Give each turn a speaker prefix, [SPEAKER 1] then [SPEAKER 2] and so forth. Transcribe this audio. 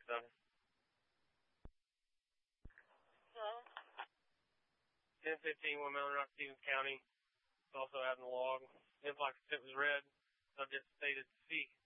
[SPEAKER 1] 7. 1015 One Mountain Rock, Stevens County. It's also out in the log. Influx tip was red. Subject stated C.